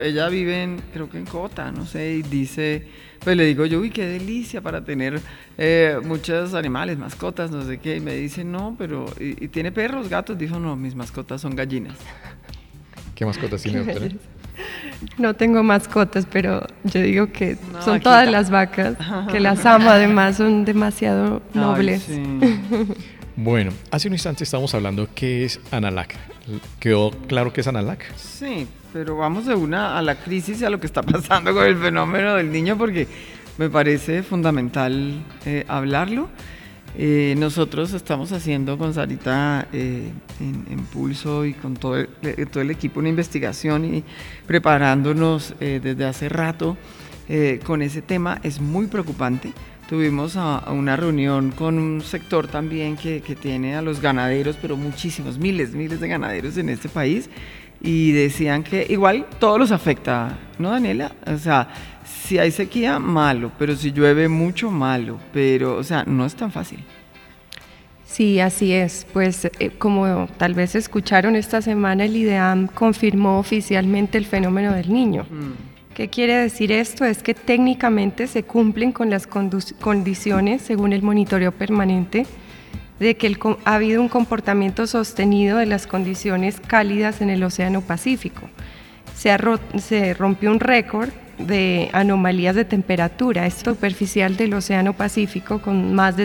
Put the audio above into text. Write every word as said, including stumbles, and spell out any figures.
Ella vive en, creo que en Cota, no sé, y dice, pues le digo yo, uy, qué delicia para tener eh, muchos animales, mascotas, no sé qué, y me dice, no, pero, ¿y, y tiene perros, gatos? Dijo, no, mis mascotas son gallinas. ¿Qué mascotas tiene, doctora? No tengo mascotas, pero yo digo que Una son vaquita. todas las vacas, que las amo además, son demasiado nobles. Ay, sí. Bueno, hace un instante estábamos hablando qué es Analac. ¿Quedó claro qué es Analac? Sí, pero vamos de una a la crisis y a lo que está pasando con el fenómeno del niño, porque me parece fundamental eh, hablarlo. Eh, nosotros estamos haciendo con Sarita eh, en, en Pulso y con todo el, todo el equipo una investigación y preparándonos eh, desde hace rato eh, con ese tema. Es muy preocupante. Tuvimos a, a una reunión con un sector también que, que tiene a los ganaderos, pero muchísimos, miles, miles de ganaderos en este país, y decían que igual todo los afecta, ¿no, Daniela? O sea, si hay sequía, malo, pero si llueve mucho, malo, pero, o sea, no es tan fácil. Sí, así es. Pues eh, como tal vez escucharon esta semana, el IDEAM confirmó oficialmente el fenómeno del niño. Mm. ¿Qué quiere decir esto? Es que técnicamente se cumplen con las condiciones, según el monitoreo permanente, de que el, ha habido un comportamiento sostenido de las condiciones cálidas en el Océano Pacífico. Se, ha, se rompió un récord de anomalías de temperatura superficial del Océano Pacífico con más de